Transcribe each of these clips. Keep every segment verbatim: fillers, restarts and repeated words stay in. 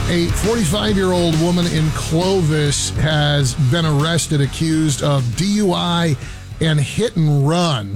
A forty-five-year-old woman in Clovis has been arrested accused of D U I and hit and run.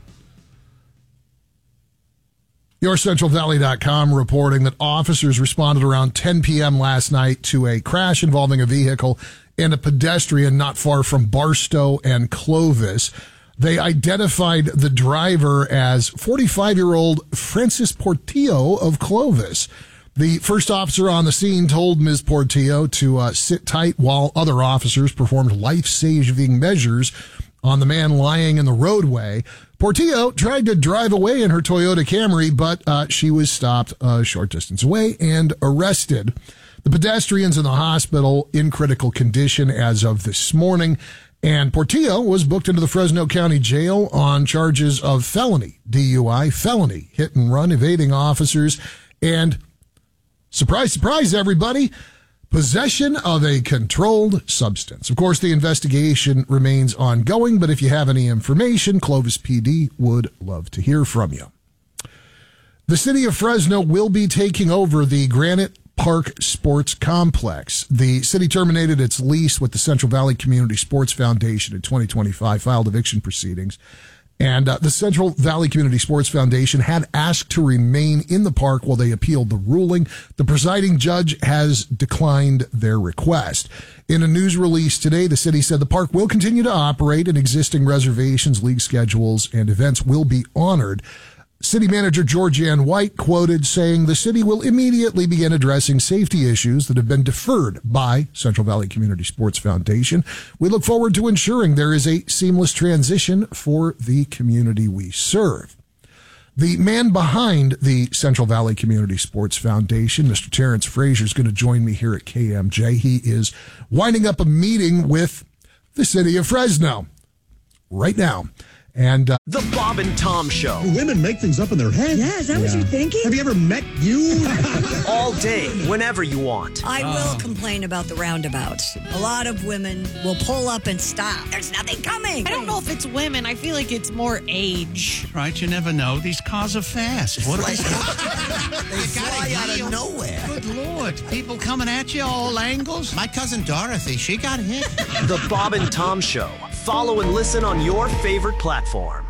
Your Central Valley dot com reporting that officers responded around ten p.m. last night to a crash involving a vehicle and a pedestrian not far from Barstow and Clovis. They identified the driver as forty-five-year-old Francis Portillo of Clovis. The first officer on the scene told Miz Portillo to uh, sit tight while other officers performed life-saving measures on the man lying in the roadway. Portillo tried to drive away in her Toyota Camry, but uh, she was stopped a short distance away and arrested. The pedestrian's in the hospital in critical condition as of this morning, and Portillo was booked into the Fresno County Jail on charges of felony D U I, felony hit and run, evading officers, and surprise, surprise, everybody, possession of a controlled substance. Of course, the investigation remains ongoing, but if you have any information, Clovis P D would love to hear from you. The city of Fresno will be taking over the Granite Park Sports Complex. The city terminated its lease with the Central Valley Community Sports Foundation in twenty twenty-five, filed eviction proceedings. And uh, the Central Valley Community Sports Foundation had asked to remain in the park while they appealed the ruling. The presiding judge has declined their request. In a news release today, the city said the park will continue to operate and existing reservations, league schedules, and events will be honored. City Manager Georgianne White quoted saying the city will immediately begin addressing safety issues that have been deferred by Central Valley Community Sports Foundation. We look forward to ensuring there is a seamless transition for the community we serve. The man behind the Central Valley Community Sports Foundation, Mister Terrence Frazier, is going to join me here at K M J. He is winding up a meeting with the city of Fresno right now. And uh, The Bob and Tom Show. Women make things up in their head. Yeah, is that yeah. what you're thinking? Have you ever met you? All day, whenever you want. I oh. will complain about the roundabouts. A lot of women will pull up and stop. There's nothing coming. I don't know if it's women. I feel like it's more age. Right, you never know. These cars are fast. What are they? They fly out of nowhere. Good Lord. People coming at you all angles. My cousin Dorothy, she got hit. The Bob and Tom Show. Follow and listen on your favorite platform.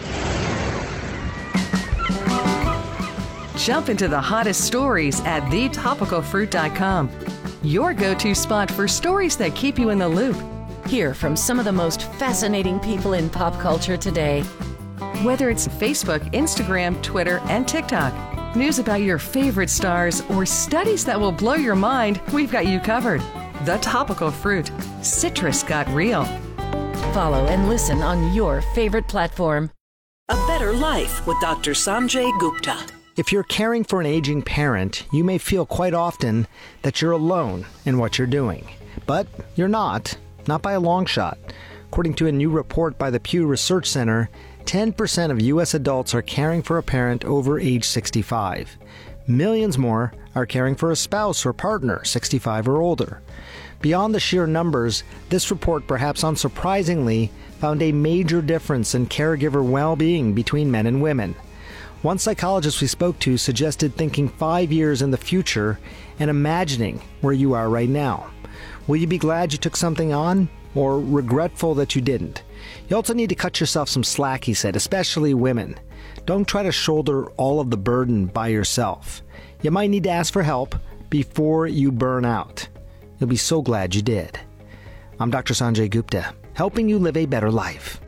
Jump into the hottest stories at the topical fruit dot com. Your go-to spot for stories that keep you in the loop. Hear from some of the most fascinating people in pop culture today. Whether it's Facebook, Instagram, Twitter, and TikTok, news about your favorite stars, or studies that will blow your mind, we've got you covered. The Topical Fruit. Citrus got real. Follow and listen on your favorite platform. A Better Life with Doctor Sanjay Gupta. If you're caring for an aging parent, you may feel quite often that you're alone in what you're doing. But you're not, not by a long shot. According to a new report by the Pew Research Center, ten percent of U S adults are caring for a parent over age sixty-five. Millions more are caring for a spouse or partner sixty-five or older. Beyond the sheer numbers, this report, perhaps unsurprisingly, found a major difference in caregiver well-being between men and women. One psychologist we spoke to suggested thinking five years in the future and imagining where you are right now. Will you be glad you took something on, or regretful that you didn't? You also need to cut yourself some slack, he said, especially women. Don't try to shoulder all of the burden by yourself. You might need to ask for help before you burn out. You'll be so glad you did. I'm Doctor Sanjay Gupta, helping you live a better life.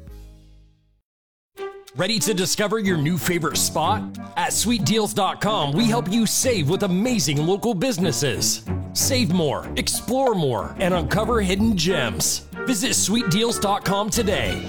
Ready to discover your new favorite spot? At sweet deals dot com, we help you save with amazing local businesses. Save more, explore more, and uncover hidden gems. Visit sweet deals dot com today.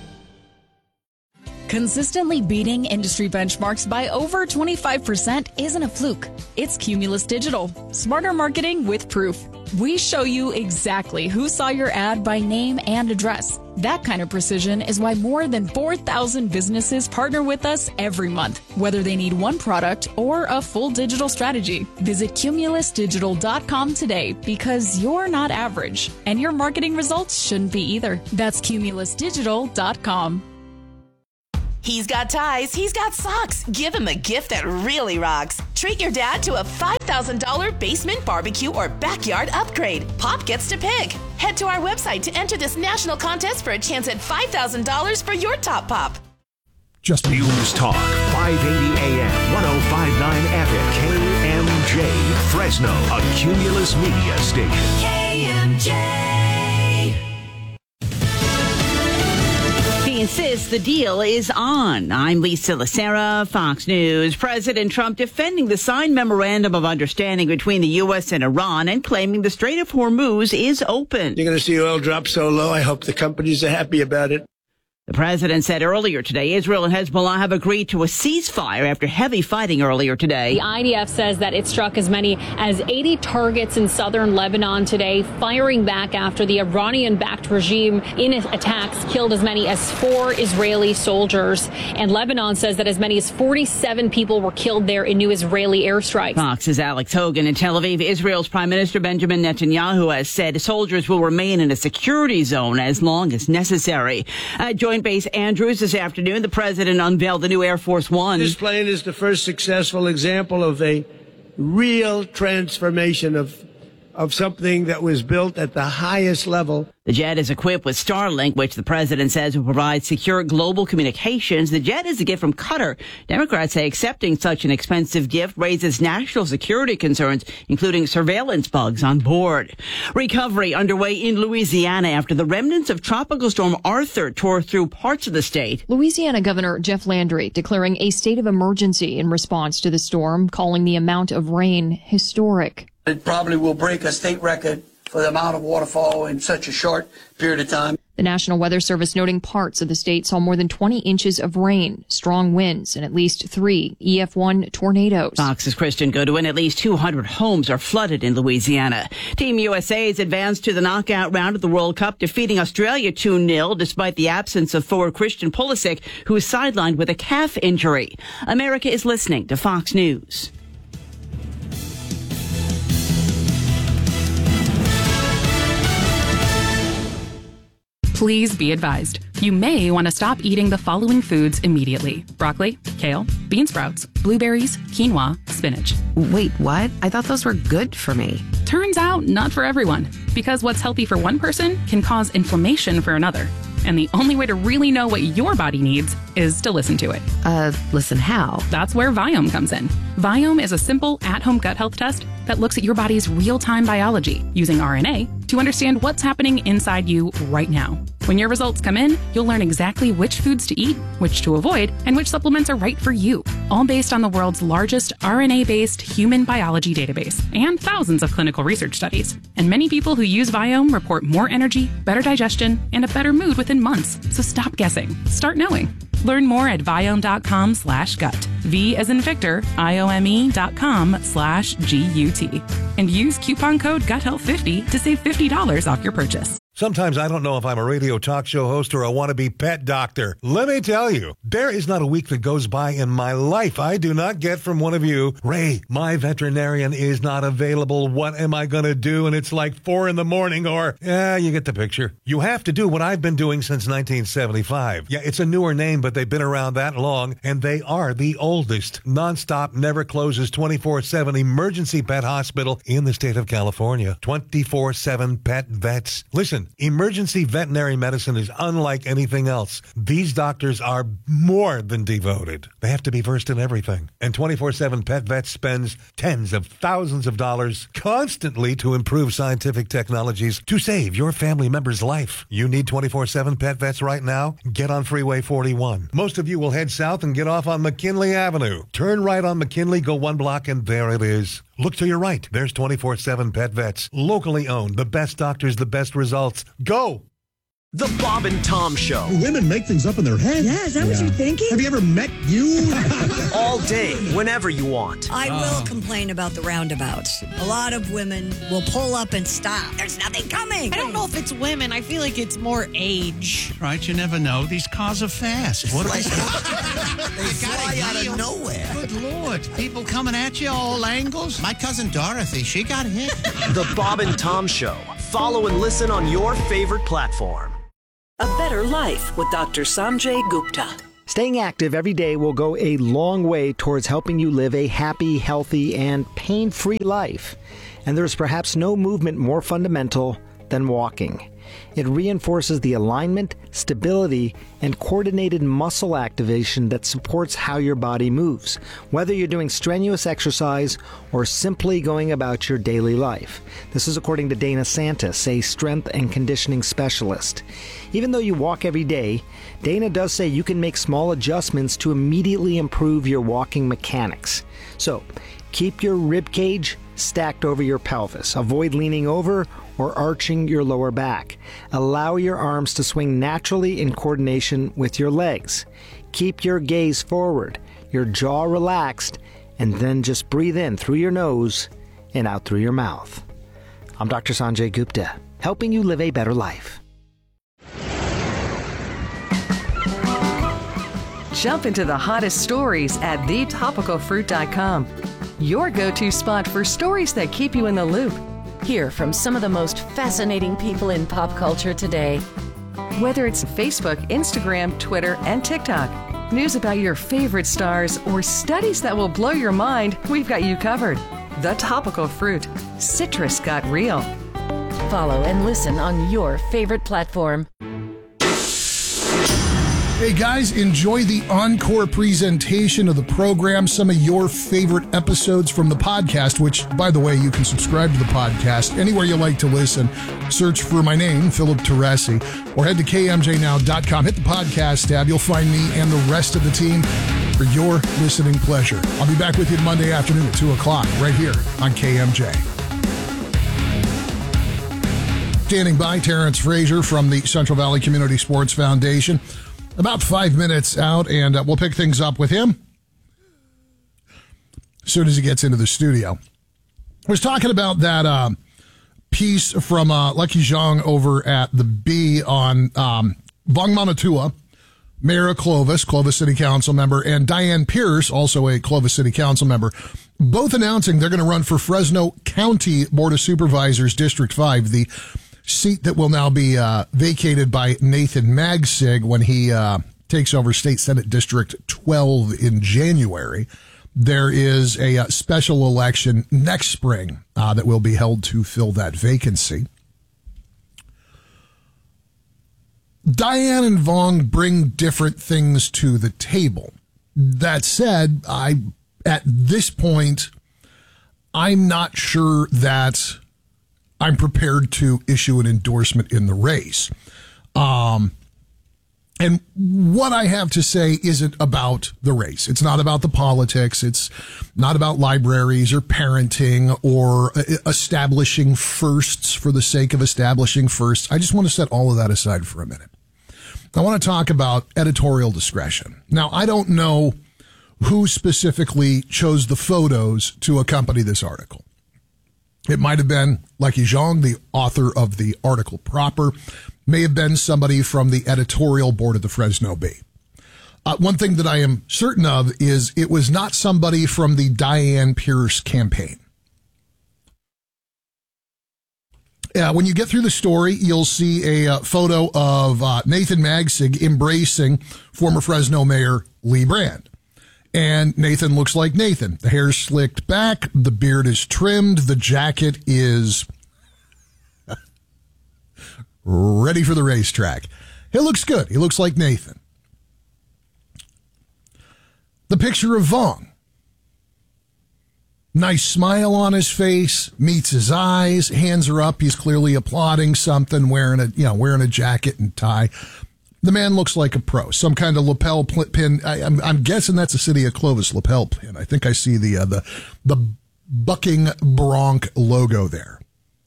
Consistently beating industry benchmarks by over twenty-five percent isn't a fluke. It's Cumulus Digital. Smarter marketing with proof. We show you exactly who saw your ad by name and address. That kind of precision is why more than four thousand businesses partner with us every month, whether they need one product or a full digital strategy. Visit cumulus digital dot com today, because you're not average, and your marketing results shouldn't be either. That's cumulus digital dot com. He's got ties, he's got socks. Give him a gift that really rocks. Treat your dad to a five thousand dollars basement barbecue or backyard upgrade. Pop gets to pick. Head to our website to enter this national contest for a chance at five thousand dollars for your top pop. Just News Talk, five eighty A M, ten fifty-nine F M, K M J, Fresno, a Cumulus Media station. K M J. He insists the deal is on. I'm Lisa Lacera, Fox News. President Trump defending the signed memorandum of understanding between the U S and Iran and claiming the Strait of Hormuz is open. You're going to see oil drop so low, I hope the companies are happy about it. The president said earlier today Israel and Hezbollah have agreed to a ceasefire after heavy fighting earlier today. The I D F says that it struck as many as eighty targets in southern Lebanon today, firing back after the Iranian-backed regime in attacks killed as many as four Israeli soldiers. And Lebanon says that as many as forty-seven people were killed there in new Israeli airstrikes. Fox's Alex Hogan in Tel Aviv. Israel's Prime Minister Benjamin Netanyahu has said soldiers will remain in a security zone as long as necessary. Uh, joined Base Andrews this afternoon, the president unveiled the new Air Force One. This plane is the first successful example of a real transformation of of something that was built at the highest level. The jet is equipped with Starlink, which the president says will provide secure global communications. The jet is a gift from Qatar. Democrats say accepting such an expensive gift raises national security concerns, including surveillance bugs on board. Recovery underway in Louisiana after the remnants of Tropical Storm Arthur tore through parts of the state. Louisiana Governor Jeff Landry declaring a state of emergency in response to the storm, calling the amount of rain historic. It probably will break a state record for the amount of waterfall in such a short period of time. The National Weather Service noting parts of the state saw more than twenty inches of rain, strong winds, and at least three E F one tornadoes. Fox's Christian Goodwin. At least two hundred homes are flooded in Louisiana. Team U S A has advanced to the knockout round of the World Cup, defeating Australia two nil despite the absence of forward Christian Pulisic, who is sidelined with a calf injury. America is listening to Fox News. Please be advised, you may want to stop eating the following foods immediately. Broccoli, kale, bean sprouts, blueberries, quinoa, spinach. Wait, what? I thought those were good for me. Turns out, not for everyone, because what's healthy for one person can cause inflammation for another. And the only way to really know what your body needs is to listen to it. Uh, listen how? That's where Viome comes in. Viome is a simple at-home gut health test that looks at your body's real-time biology using R N A to understand what's happening inside you right now. When your results come in, you'll learn exactly which foods to eat, which to avoid, and which supplements are right for you, all based on the world's largest R N A-based human biology database and thousands of clinical research studies. And many people who use Viome report more energy, better digestion, and a better mood within months. So stop guessing. Start knowing. Learn more at Viome.com slash gut. V as in Victor, I-O-M-E dot com slash G-U-T. And use coupon code gut health fifty to save fifty dollars off your purchase. Sometimes I don't know if I'm a radio talk show host or a wannabe pet doctor. Let me tell you, there is not a week that goes by in my life I do not get from one of you, Ray, my veterinarian is not available. What am I going to do? And it's like four in the morning or, yeah, you get the picture. You have to do what I've been doing since nineteen seventy-five. Yeah, it's a newer name, but they've been around that long, and they are the oldest nonstop, never closes, twenty-four seven emergency pet hospital in the state of California. twenty-four seven Pet Vets. Listen, emergency veterinary medicine is unlike anything else. These doctors are more than devoted. They have to be versed in everything. And twenty-four seven Pet Vets spends tens of thousands of dollars constantly to improve scientific technologies to save your family member's life. You need twenty-four seven Pet Vets right now? Get on Freeway forty-one. Most of you will head south and get off on McKinley Avenue. Turn right on McKinley, go one block, and there it is. Look to your right. There's twenty-four seven Pet Vets. Locally owned. The best doctors, the best results. Go! The Bob and Tom Show. Women make things up in their head. Yeah, is that yeah. what you're thinking? Have you ever met you? All day, whenever you want. I will complain about the roundabouts. A lot of women will pull up and stop. There's nothing coming. I don't know if it's women. I feel like it's more age. Right, you never know. These cars are fast. What Like, they they fly out of nowhere. Good Lord. People coming at you all angles. My cousin Dorothy, she got hit. The Bob and Tom Show. Follow and listen on your favorite platform. A Better Life with Doctor Sanjay Gupta. Staying active every day will go a long way towards helping you live a happy, healthy, and pain-free life. And there is perhaps no movement more fundamental than walking. It reinforces the alignment, stability, and coordinated muscle activation that supports how your body moves, whether you're doing strenuous exercise or simply going about your daily life. This is according to Dana Santis, a strength and conditioning specialist. Even though you walk every day, Dana does say you can make small adjustments to immediately improve your walking mechanics. So, keep your rib cage stacked over your pelvis. Avoid leaning over or arching your lower back. Allow your arms to swing naturally in coordination with your legs. Keep your gaze forward, your jaw relaxed, and then just breathe in through your nose and out through your mouth. I'm Doctor Sanjay Gupta, helping you live a better life. Jump into the hottest stories at the topical fruit dot com. Your go-to spot for stories that keep you in the loop. Hear from some of the most fascinating people in pop culture today. Whether it's Facebook, Instagram, Twitter, and TikTok, news about your favorite stars, or studies that will blow your mind, we've got you covered. The Topical Fruit. Citrus got real. Follow and listen on your favorite platform. Hey guys, enjoy the encore presentation of the program, some of your favorite episodes from the podcast, which, by the way, you can subscribe to the podcast anywhere you like to listen. Search for my name, Philip Teresi, or head to K M J now dot com. Hit the podcast tab. You'll find me and the rest of the team for your listening pleasure. I'll be back with you Monday afternoon at two o'clock right here on K M J. Standing by, Terrence Frazier from the Central Valley Community Sports Foundation. About five minutes out, and uh, we'll pick things up with him as soon as he gets into the studio. I was talking about that uh, piece from uh, Lucky Zhang over at the Bee on um, Vong Manatua, Mayor of Clovis, Clovis City Council member, and Diane Pierce, also a Clovis City Council member, both announcing they're going to run for Fresno County Board of Supervisors, District five, the seat that will now be uh, vacated by Nathan Magsig when he uh, takes over State Senate District twelve in January. There is a uh, special election next spring uh, that will be held to fill that vacancy. Diane and Vong bring different things to the table. That said, I at this point, I'm not sure that I'm prepared to issue an endorsement in the race. Um, and what I have to say isn't about the race. It's not about the politics. It's not about libraries or parenting or establishing firsts for the sake of establishing firsts. I just want to set all of that aside for a minute. I want to talk about editorial discretion. Now, I don't know who specifically chose the photos to accompany this article. It might have been Lucky Zhang, the author of the article proper, may have been somebody from the editorial board of the Fresno Bee. Uh, one thing that I am certain of is it was not somebody from the Diane Pierce campaign. Uh, when you get through the story, you'll see a uh, photo of uh, Nathan Magsig embracing former Fresno Mayor Lee Brand. And Nathan looks like Nathan. The hair's slicked back, the beard is trimmed, the jacket is ready for the racetrack. He looks good. He looks like Nathan. The picture of Vong. Nice smile on his face, meets his eyes, hands are up. He's clearly applauding something, wearing a, you know, wearing a jacket and tie. The man looks like a pro, some kind of lapel pin. I, I'm, I'm guessing that's a City of Clovis lapel pin. I think I see the uh, the the bucking bronc logo there.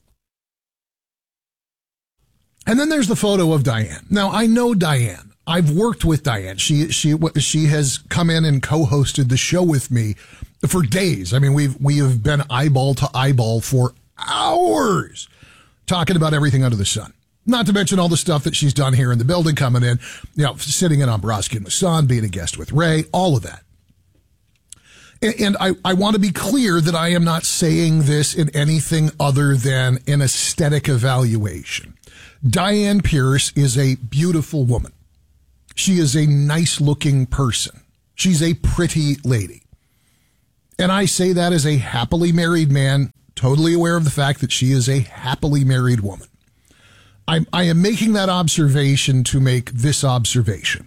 And then there's the photo of Diane. Now, I know Diane. I've worked with Diane. She she she has come in and co-hosted the show with me for days. I mean, we've we have been eyeball to eyeball for hours talking about everything under the sun. Not to mention all the stuff that she's done here in the building, coming in, you know, sitting in on Borowski and Masson, being a guest with Ray, all of that. And, and I, I want to be clear that I am not saying this in anything other than an aesthetic evaluation. Diane Pierce is a beautiful woman. She is a nice-looking person. She's a pretty lady. And I say that as a happily married man, totally aware of the fact that she is a happily married woman. I, I am making that observation to make this observation.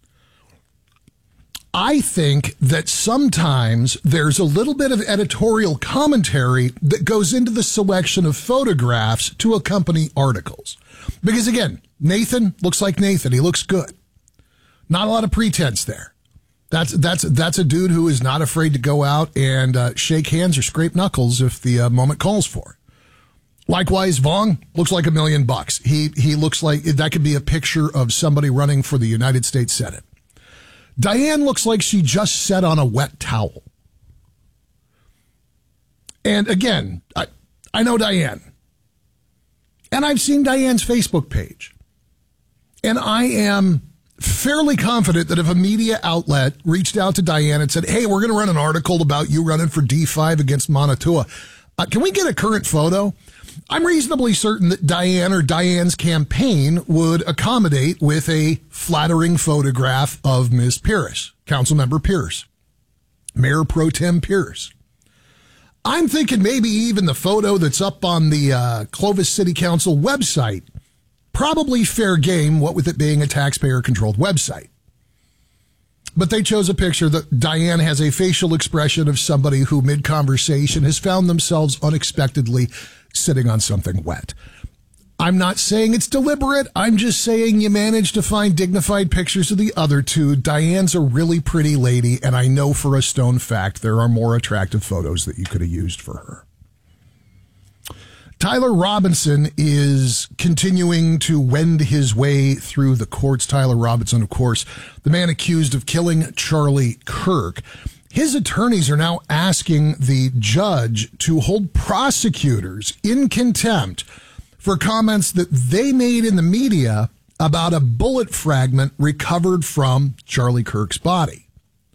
I think that sometimes there's a little bit of editorial commentary that goes into the selection of photographs to accompany articles. Because again, Nathan looks like Nathan. He looks good. Not a lot of pretense there. That's that's that's a dude who is not afraid to go out and uh, shake hands or scrape knuckles if the uh, moment calls for it. Likewise, Vaughn looks like a million bucks. He he looks like that could be a picture of somebody running for the United States Senate. Diane looks like she just sat on a wet towel. And again, I, I know Diane. And I've seen Diane's Facebook page. And I am fairly confident that if a media outlet reached out to Diane and said, hey, we're going to run an article about you running for D five against Manitoua, uh, can we get a current photo? I'm reasonably certain that Diane or Diane's campaign would accommodate with a flattering photograph of Miz Pierce, Councilmember Pierce, Mayor Pro Tem Pierce. I'm thinking maybe even the photo that's up on the uh, Clovis City Council website, probably fair game, what with it being a taxpayer-controlled website. But they chose a picture that Diane has a facial expression of somebody who, mid-conversation, has found themselves unexpectedly sitting on something wet. I'm not saying it's deliberate. I'm just saying you managed to find dignified pictures of the other two. Diane's a really pretty lady, and I know for a stone fact there are more attractive photos that you could have used for her. Tyler Robinson is continuing to wend his way through the courts. Tyler Robinson, of course, the man accused of killing Charlie Kirk. His attorneys are now asking the judge to hold prosecutors in contempt for comments that they made in the media about a bullet fragment recovered from Charlie Kirk's body.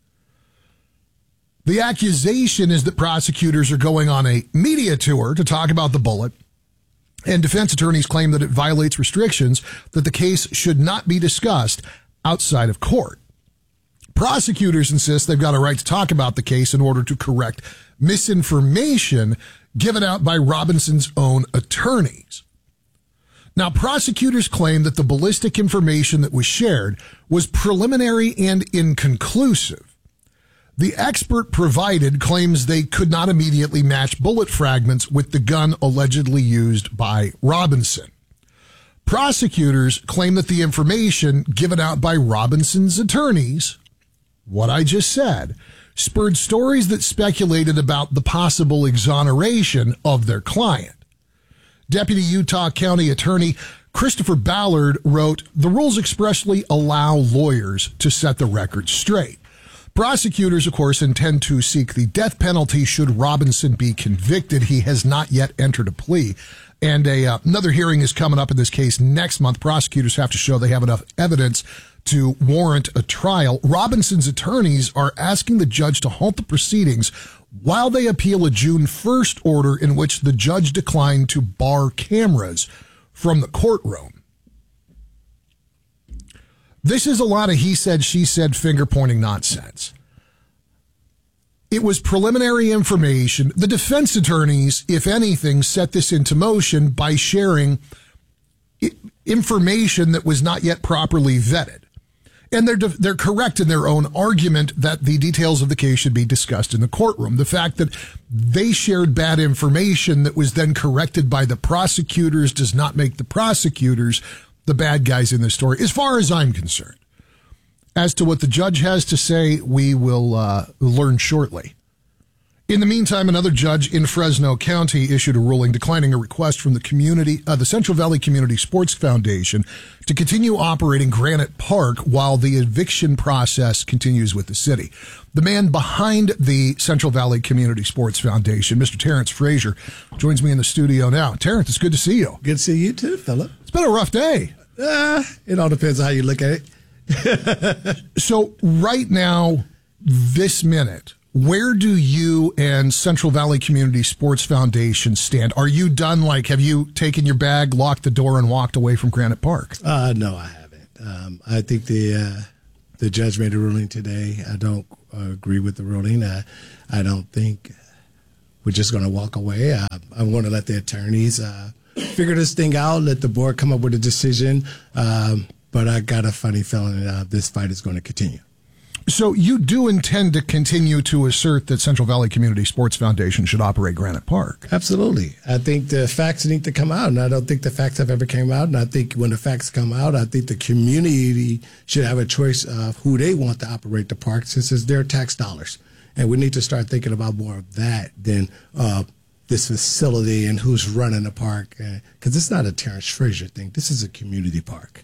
The accusation is that prosecutors are going on a media tour to talk about the bullet, and defense attorneys claim that it violates restrictions that the case should not be discussed outside of court. Prosecutors insist they've got a right to talk about the case in order to correct misinformation given out by Robinson's own attorneys. Now, prosecutors claim that the ballistic information that was shared was preliminary and inconclusive. The expert provided claims they could not immediately match bullet fragments with the gun allegedly used by Robinson. Prosecutors claim that the information given out by Robinson's attorneys, what I just said, spurred stories that speculated about the possible exoneration of their client. Deputy Utah County Attorney Christopher Ballard wrote, "The rules expressly allow lawyers to set the record straight. Prosecutors, of course, intend to seek the death penalty should Robinson be convicted. He has not yet entered a plea. And a, uh, another hearing is coming up in this case next month. Prosecutors have to show they have enough evidence to warrant a trial. Robinson's attorneys are asking the judge to halt the proceedings while they appeal a June first order in which the judge declined to bar cameras from the courtroom. This is a lot of he said, she said, finger-pointing nonsense. It was preliminary information. The defense attorneys, if anything, set this into motion by sharing information that was not yet properly vetted. And they're they're correct in their own argument that the details of the case should be discussed in the courtroom. The fact that they shared bad information that was then corrected by the prosecutors does not make the prosecutors the bad guys in this story, as far as I'm concerned. As to what the judge has to say, we will uh, learn shortly. In the meantime, another judge in Fresno County issued a ruling declining a request from the community, uh, the Central Valley Community Sports Foundation, to continue operating Granite Park while the eviction process continues with the city. The man behind the Central Valley Community Sports Foundation, Mister Terrence Frazier, joins me in the studio now. Terrence, it's good to see you. Good to see you too, Philip. It's been a rough day. Uh, it all depends on how you look at it. So right now, this minute, where do you and Central Valley Community Sports Foundation stand? Are you done? Like, have you taken your bag, locked the door, and walked away from Granite Park? Uh, no, I haven't. Um, I think the uh, the judge made a ruling today. I don't uh, agree with the ruling. I, I don't think we're just going to walk away. I, I'm going to let the attorneys uh, figure this thing out, let the board come up with a decision. Um, but I got a funny feeling that uh, this fight is going to continue. So you do intend to continue to assert that Central Valley Community Sports Foundation should operate Granite Park? Absolutely. I think the facts need to come out, and I don't think the facts have ever came out. And I think when the facts come out, I think the community should have a choice of who they want to operate the park, since it's their tax dollars. And we need to start thinking about more of that than uh, this facility and who's running the park, because it's not a Terrence Frazier thing. This is a community park.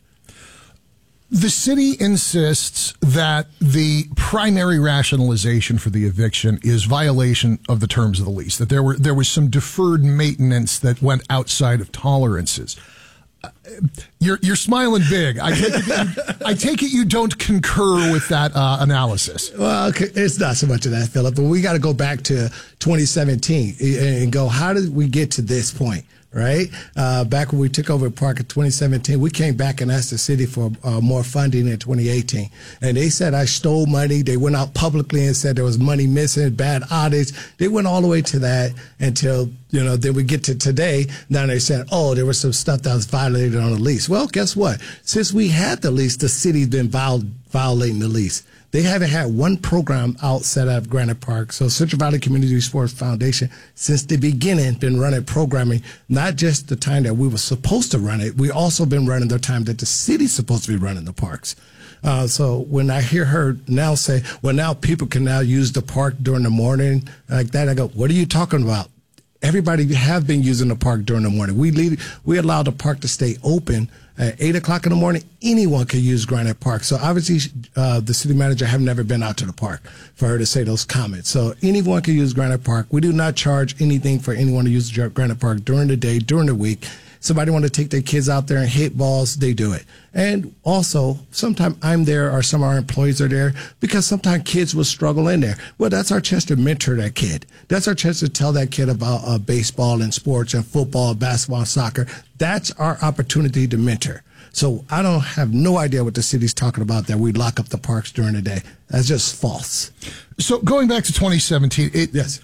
The city insists that the primary rationalization for the eviction is violation of the terms of the lease, that there were there was some deferred maintenance that went outside of tolerances. Uh, you're you're smiling big. I take it, I take it you don't concur with that uh, analysis. Well, it's not so much of that, Philip, but we got to go back to twenty seventeen and go, how did we get to this point? Right? Uh, back when we took over the park in twenty seventeen, we came back and asked the city for uh, more funding in twenty eighteen. And they said I stole money. They went out publicly and said there was money missing, bad audits. They went all the way to that until, you know, then we get to today. Now they said, oh, there was some stuff that was violated on the lease. Well, guess what? Since we had the lease, the city's been viol- violating the lease. They haven't had one program out set up Granite Park. So Central Valley Community Sports Foundation, since the beginning, been running programming, not just the time that we were supposed to run it. We also been running the time that the city's supposed to be running the parks. Uh, so when I hear her now say, well, now people can now use the park during the morning like that, I go, what are you talking about? Everybody have been using the park during the morning. We leave, we allow the park to stay open at eight o'clock in the morning. Anyone can use Granite Park. So obviously, uh, the city manager have never been out to the park for her to say those comments. So anyone can use Granite Park. We do not charge anything for anyone to use Granite Park during the day, during the week. Somebody want to take their kids out there and hit balls, they do it. And also, sometimes I'm there or some of our employees are there because sometimes kids will struggle in there. Well, that's our chance to mentor that kid. That's our chance to tell that kid about uh, baseball and sports and football, basketball, and soccer. That's our opportunity to mentor. So I don't have no idea what the city's talking about that we lock up the parks during the day. That's just false. So going back to twenty seventeen, it, yes.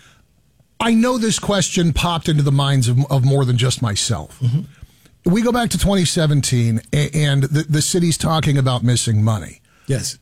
I know this question popped into the minds of, of more than just myself. Mm-hmm. We go back to twenty seventeen, and the, the city's talking about missing money. Yes.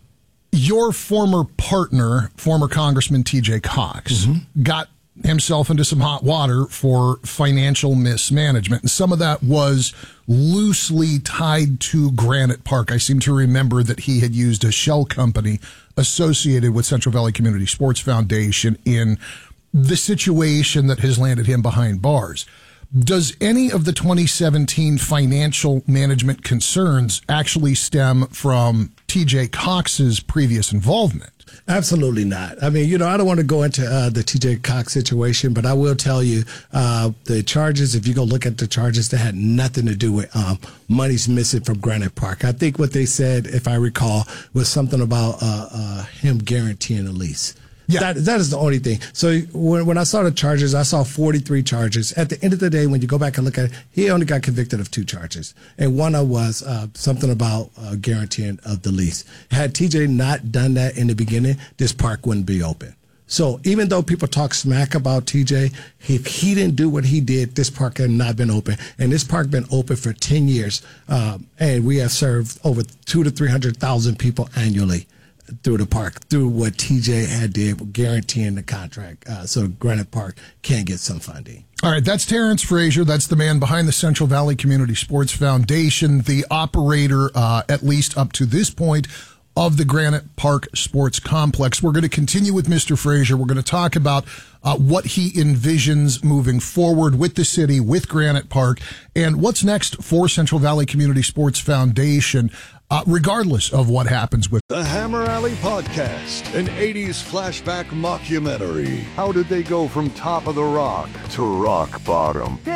Your former partner, former Congressman T J Cox, mm-hmm. got himself into some hot water for financial mismanagement. And some of that was loosely tied to Granite Park. I seem to remember that he had used a shell company associated with Central Valley Community Sports Foundation in the situation that has landed him behind bars. Does any of the twenty seventeen financial management concerns actually stem from T J Cox's previous involvement? Absolutely not. I mean, you know, I don't want to go into uh, the T J Cox situation, but I will tell you uh, the charges, if you go look at the charges, that had nothing to do with um, money's missing from Granite Park. I think what they said, if I recall, was something about uh, uh, him guaranteeing a lease. Yeah. That, that is the only thing. So when, when I saw the charges, I saw forty-three charges. At the end of the day, when you go back and look at it, he only got convicted of two charges. And one was uh, something about uh, guaranteeing of the lease. Had T J not done that in the beginning, this park wouldn't be open. So even though people talk smack about T J, if he didn't do what he did, this park had not been open. And this park been open for ten years. Um, and we have served over two to three hundred thousand people annually through the park, through what T J had did, guaranteeing the contract, uh, so Granite Park can get some funding. All right, that's Terrence Frazier. That's the man behind the Central Valley Community Sports Foundation, the operator, uh, at least up to this point, of the Granite Park Sports Complex. We're going to continue with Mister Frazier. We're going to talk about uh, what he envisions moving forward with the city, with Granite Park, and what's next for Central Valley Community Sports Foundation. Uh, regardless of what happens with the Hammer Alley Podcast, an eighties flashback mockumentary. How did they go from top of the rock to rock bottom?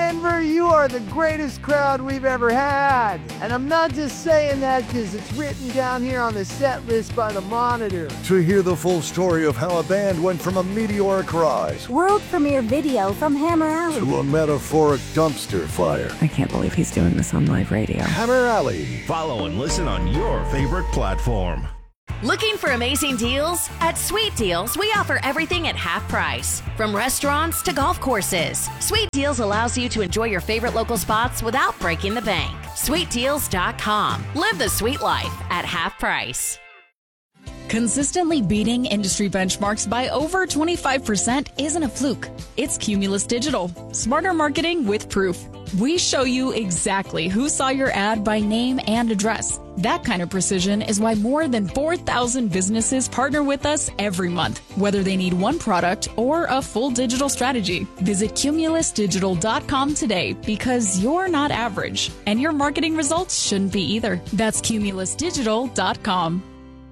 Denver, you are the greatest crowd we've ever had. And I'm not just saying that because it's written down here on the set list by the Monitor. To hear the full story of how a band went from a meteoric rise World premiere video from Hammer Alley to a metaphoric dumpster fire. I can't believe he's doing this on live radio. Hammer Alley. Follow and listen on your favorite platform. Looking for amazing deals? At Sweet Deals, we offer everything at half price. From restaurants to golf courses, Sweet Deals allows you to enjoy your favorite local spots without breaking the bank. sweet deals dot com. Live the sweet life at half price. Consistently beating industry benchmarks by over twenty-five percent isn't a fluke. It's Cumulus Digital. Smarter marketing with proof. We show you exactly who saw your ad by name and address. That kind of precision is why more than four thousand businesses partner with us every month, whether they need one product or a full digital strategy. Visit cumulus digital dot com today because you're not average, and your marketing results shouldn't be either. That's cumulus digital dot com.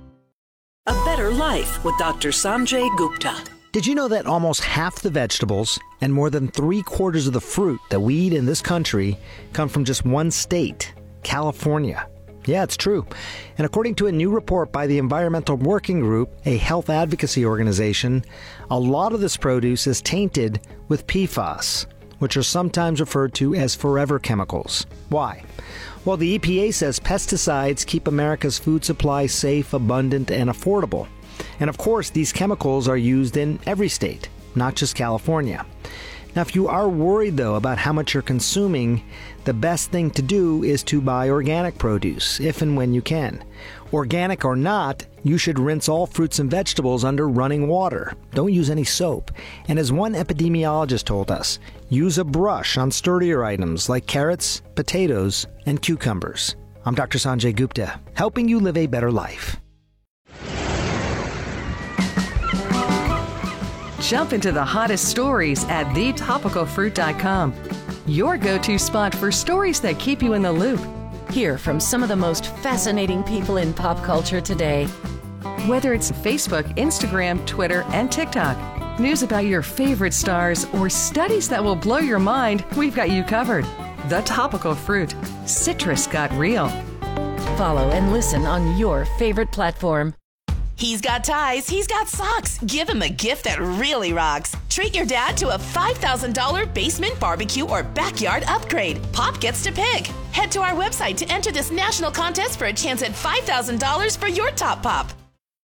A Better Life with Doctor Sanjay Gupta. Did you know that almost half the vegetables and more than three quarters of the fruit that we eat in this country come from just one state, California? Yeah, it's true. And according to a new report by the Environmental Working Group, a health advocacy organization, a lot of this produce is tainted with P FAS, which are sometimes referred to as forever chemicals. Why? Well, the E P A says pesticides keep America's food supply safe, abundant, and affordable. And of course, these chemicals are used in every state, not just California. Now, if you are worried, though, about how much you're consuming, the best thing to do is to buy organic produce, if and when you can. Organic or not, you should rinse all fruits and vegetables under running water. Don't use any soap. And as one epidemiologist told us, use a brush on sturdier items like carrots, potatoes, and cucumbers. I'm Doctor Sanjay Gupta, helping you live a better life. Jump into the hottest stories at the topical fruit dot com. Your go-to spot for stories that keep you in the loop. Hear from some of the most fascinating people in pop culture today. Whether it's Facebook, Instagram, Twitter, and TikTok, news about your favorite stars, or studies that will blow your mind, we've got you covered. The Topical Fruit. Citrus got real. Follow and listen on your favorite platform. He's got ties, he's got socks. Give him a gift that really rocks. Treat your dad to a five thousand dollars basement barbecue or backyard upgrade. Pop gets to pick. Head to our website to enter this national contest for a chance at five thousand dollars for your Top Pop.